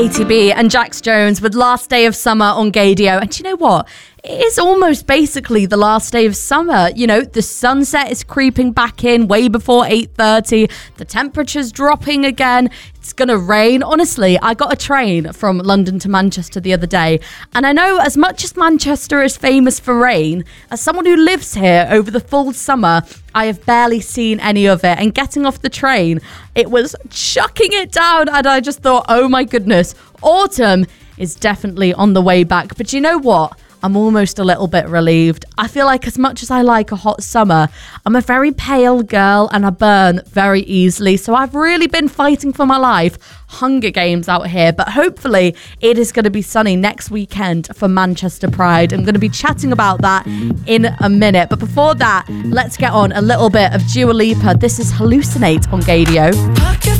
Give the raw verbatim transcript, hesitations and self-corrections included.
A T B and Jax Jones with Last Day of Summer on Gaydio. And you know what? It is almost basically the last day of summer. You know, the sunset is creeping back in way before eight thirty. The temperature's dropping again. It's going to rain. Honestly, I got a train from London to Manchester the other day. And I know as much as Manchester is famous for rain, as someone who lives here over the full summer, I have barely seen any of it. And getting off the train, it was chucking it down. And I just thought, oh my goodness, autumn is definitely on the way back. But you know what? I'm almost a little bit relieved. I feel like as much as I like a hot summer, I'm a very pale girl and I burn very easily. So I've really been fighting for my life. Hunger Games out here. But hopefully it is going to be sunny next weekend for Manchester Pride. I'm going to be chatting about that in a minute. But before that, let's get on a little bit of Dua Lipa. This is Hallucinate on Gaydio.